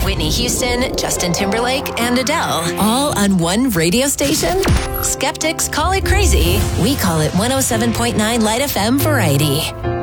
Whitney Houston, Justin Timberlake, and Adele, all on one radio station? Skeptics call it crazy. We call it 107.9 Light FM Variety.